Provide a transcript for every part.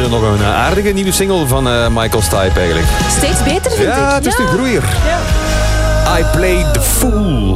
nog een aardige nieuwe single van Michael Stipe eigenlijk. Steeds beter, vind ik. Ja, het is de groeier. Ja. I Played the Fool.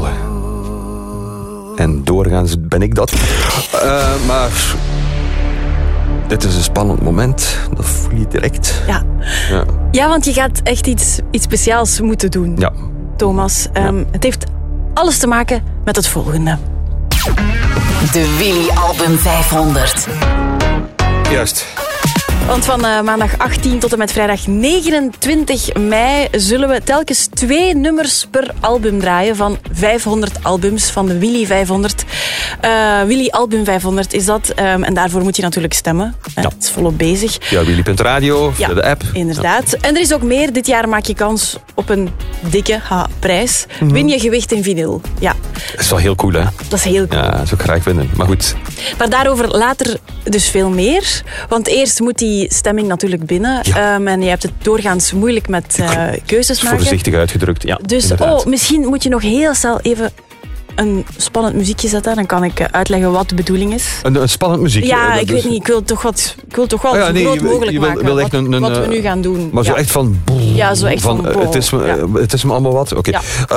En doorgaans ben ik dat. Maar dit is een spannend moment. Dat voel je direct. Ja, want je gaat echt iets speciaals moeten doen. Ja. Thomas. Het heeft alles te maken met het volgende. De Willy Album 500. Juist. Want van maandag 18 tot en met vrijdag 29 mei zullen we telkens 2 nummers per album draaien van 500 albums van de Willy 500. Willy Album 500 is dat. En daarvoor moet je natuurlijk stemmen. Het is volop bezig. Ja, Willy.radio, via de app. Inderdaad. En er is ook meer. Dit jaar maak je kans op een dikke prijs. Win je gewicht in vinyl. Ja. Dat is wel heel cool, hè? Dat is heel cool. Ja, dat zou ik graag winnen. Maar goed. Maar daarover later dus veel meer. Want eerst moet die stemming natuurlijk binnen. Ja. En je hebt het doorgaans moeilijk met keuzes maken. Voorzichtig uitgedrukt, ja. Dus misschien moet je nog heel snel even een spannend muziekje zetten. Dan kan ik uitleggen wat de bedoeling is. Een spannend muziekje? Ja, ik weet niet. Ik wil toch wel zo groot mogelijk maken. Wil echt wat we nu gaan doen. Maar zo echt van... Ja, zo echt van... het is me allemaal wat? Oké.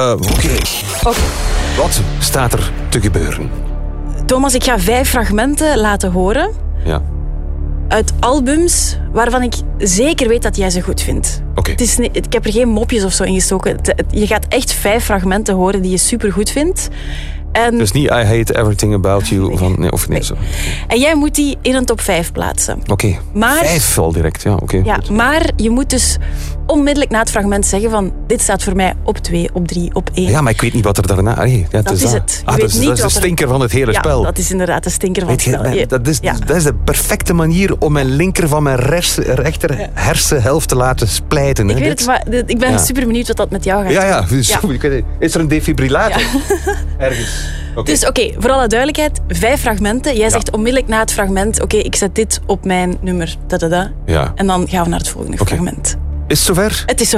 Wat staat er te gebeuren? Thomas, ik ga 5 fragmenten laten horen. Ja. Uit albums waarvan ik zeker weet dat jij ze goed vindt. Okay. Ik heb er geen mopjes of zo in gestoken. Je gaat echt 5 fragmenten horen die je super goed vindt. En dus niet I Hate Everything About You van... Nee. Zo. En jij moet die in een top 5 plaatsen. Oké. 5 al direct, ja. Oké. Ja, maar je moet dus onmiddellijk na het fragment zeggen van... Dit staat voor mij op 2, op 3, op 1. Ja, maar ik weet niet wat er daarna... dat is het. Dat is de stinker van het hele spel. Ja, dat is inderdaad de stinker van het spel. Dat is de perfecte manier om mijn linker van mijn rechter hersenhelft te laten splijten. Ik weet het, maar ik ben super benieuwd wat dat met jou gaat doen. Is er een defibrillator? Ergens. Okay. Dus voor alle duidelijkheid, 5 fragmenten. Jij zegt onmiddellijk na het fragment... Oké, ik zet dit op mijn nummer. Ja. En dan gaan we naar het volgende fragment. Is het zover? Het is zover.